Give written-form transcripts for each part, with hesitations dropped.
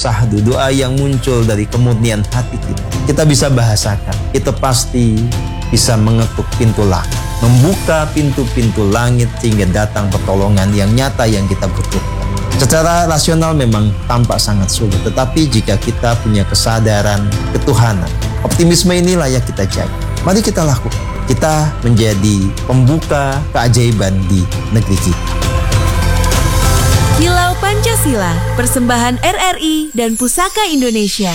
sahdu, doa yang muncul dari kemurnian hati kita bisa bahasakan. Kita pasti bisa mengetuk pintu langit, membuka pintu-pintu langit sehingga datang pertolongan yang nyata yang kita butuhkan. Secara rasional memang tampak sangat sulit, tetapi jika kita punya kesadaran ketuhanan, optimisme ini layak kita jaga. Mari kita lakukan. Kita menjadi pembuka keajaiban di negeri kita. Kilau Pancasila, persembahan RRI dan Pusaka Indonesia.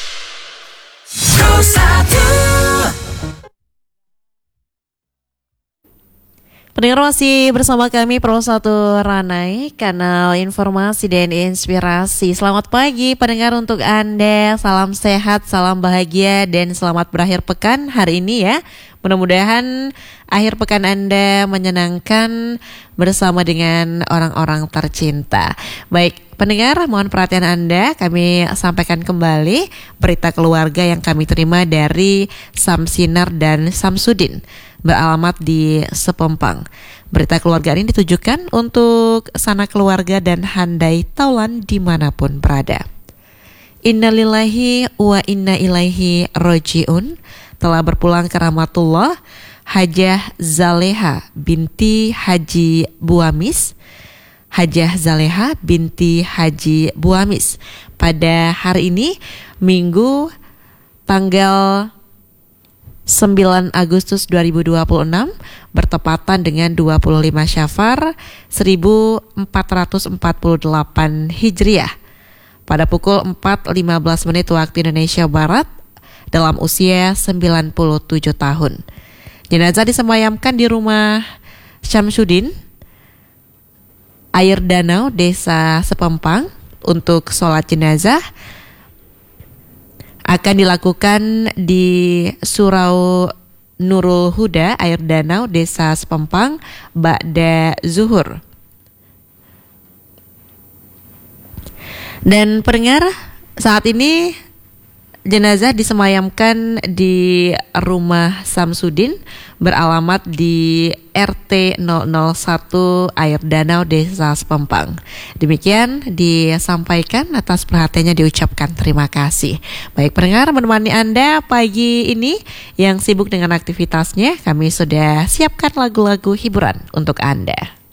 Pendengar masih bersama kami Pro 1 Ranai, kanal informasi dan inspirasi. Selamat pagi pendengar untuk Anda, salam sehat, salam bahagia, dan selamat berakhir pekan hari ini ya. Mudah-mudahan akhir pekan Anda menyenangkan bersama dengan orang-orang tercinta. Baik, pendengar, mohon perhatian Anda. Kami sampaikan kembali berita keluarga yang kami terima dari Samsinar dan Samsudin, beralamat di Sepempang. Berita keluarga ini ditujukan untuk sanak keluarga dan handai taulan dimanapun berada. Innalillahi wa inna ilaihi roji'un. Telah berpulang ke rahmatullah Hajah Zaleha binti Haji Buamis. Hajah Zaleha binti Haji Buamis pada hari ini, Minggu tanggal 9 Agustus 2026, bertepatan dengan 25 Syafar 1448 Hijriah, pada pukul 4.15 menit waktu Indonesia Barat, dalam usia 97 tahun. Jenazah disemayamkan di rumah Syamsuddin, Air Danau, Desa Sepempang. Untuk sholat jenazah akan dilakukan di Surau Nurul Huda, Air Danau, Desa Sepempang, ba'da zuhur. Dan pendengar, saat ini jenazah disemayamkan di rumah Samsudin, beralamat di RT 001 Air Danau, Desa Sepempang. Demikian disampaikan, atas perhatiannya diucapkan terima kasih. Baik pendengar, menemani Anda pagi ini yang sibuk dengan aktivitasnya, kami sudah siapkan lagu-lagu hiburan untuk Anda.